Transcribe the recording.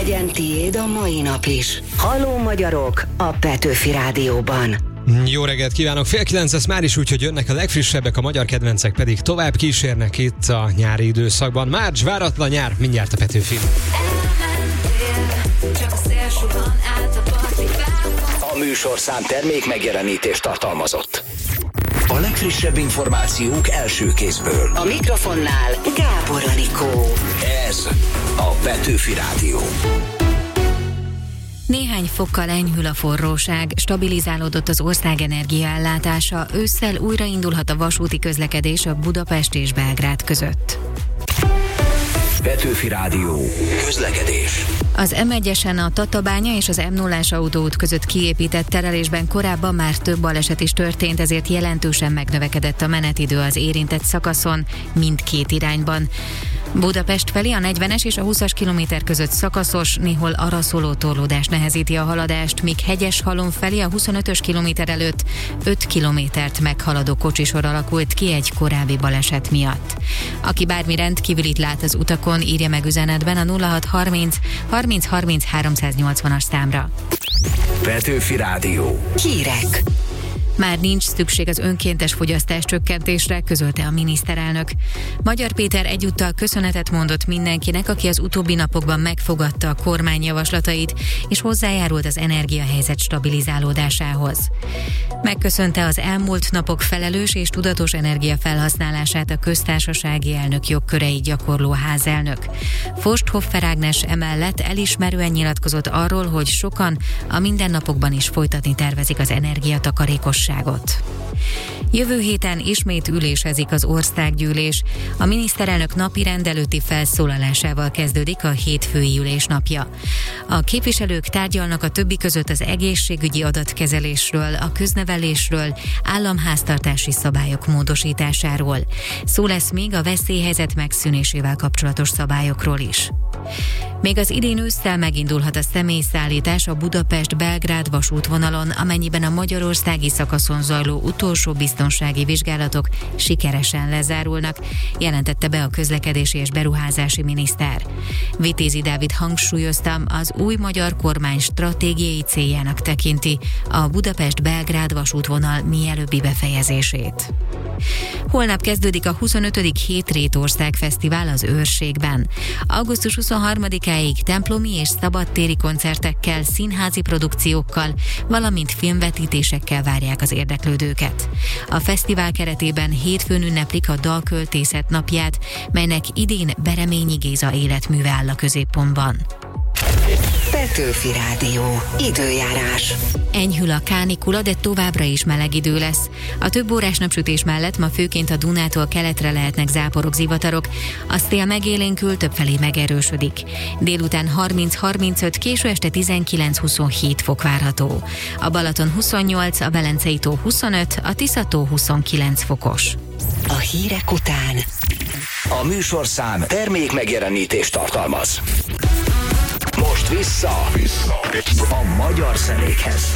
Legyen tiéd a mai nap is. Halló magyarok a Petőfi Rádióban. Jó reggelt kívánok, 8:30 lesz már is, úgyhogy jönnek a legfrissebbek, a magyar kedvencek pedig tovább kísérnek itt a nyári időszakban. Márcs, váratlan nyár, mindjárt a Petőfin. A műsorszám termék megjelenítést tartalmazott. A legfrissebb információk első kézből. A mikrofonnál Gábor Anikó. Ez a Petőfi Rádió. Néhány fokkal enyhül a forróság, stabilizálódott az ország energiaellátása, ősszel újraindulhat a vasúti közlekedés a Budapest és Belgrád között. Petőfi Rádió. Közlekedés. Az M1-esen a Tatabánya és az M0-as autóút között kiépített terelésben korábban már több baleset is történt, ezért jelentősen megnövekedett a menetidő az érintett szakaszon mindkét irányban. Budapest felé a 40-es és a 20-as kilométer között szakaszos, néhol araszoló torlódás nehezíti a haladást, míg Hegyeshalom felé a 25-ös kilométer előtt 5 kilométert meghaladó kocsisor alakult ki egy korábbi baleset miatt. Aki bármi rendkívülit lát az utakon, írja meg üzenetben a 0630 30 30 380-as számra. Petőfi Rádió. Hírek. Már nincs szükség az önkéntes fogyasztás csökkentésre, közölte a miniszterelnök. Magyar Péter egyúttal köszönetet mondott mindenkinek, aki az utóbbi napokban megfogadta a kormány javaslatait, és hozzájárult az energiahelyzet stabilizálódásához. Megköszönte az elmúlt napok felelős és tudatos energiafelhasználását a köztársasági elnök jogköreit gyakorló házelnök. Forsthoffer Ágnes emellett elismerően nyilatkozott arról, hogy sokan a mindennapokban is folytatni tervezik az energiatakarékosságot. Jövő héten ismét ülésezik az országgyűlés. A miniszterelnök napi rendelőtti felszólalásával kezdődik a hétfői ülés napja. A képviselők tárgyalnak a többi között az egészségügyi adatkezelésről, a köznevelésről, államháztartási szabályok módosításáról. Szó lesz még a veszélyhelyzet megszűnésével kapcsolatos szabályokról is. Még az idén ősszel megindulhat a személyszállítás a Budapest-Belgrád vasútvonalon, amennyiben a magyarországi szakaszon zajló utolsó biztonsági vizsgálatok sikeresen lezárulnak, jelentette be a közlekedési és beruházási miniszter. Vitézi Dávid hangsúlyozta, az új magyar kormány stratégiai céljának tekinti a Budapest-Belgrád vasútvonal mielőbbi befejezését. Holnap kezdődik a 25. Hétrétország Fesztivál az Őrségben. Augusztus 23-áig templomi és szabadtéri koncertekkel, színházi produkciókkal, valamint filmvetítésekkel várják az érdeklődőket. A fesztivál keretében hétfőn ünneplik a Dalköltészet napját, melynek idén Bereményi Géza életműve áll a középpontban. Petőfi Rádió. Időjárás. Enyhül a kánikula, de továbbra is meleg idő lesz. A több órás napsütés mellett ma főként a Dunától keletre lehetnek záporok, zivatarok. A szél megélénkül, többfelé megerősödik. Délután 30-35, késő este 19-27 fok várható. A Balaton 28, a Velencei tó 25, a Tisza-tó 29 fokos. A hírek után A műsorszám termék megjelenítést tartalmaz. Most vissza a magyar zenékhez.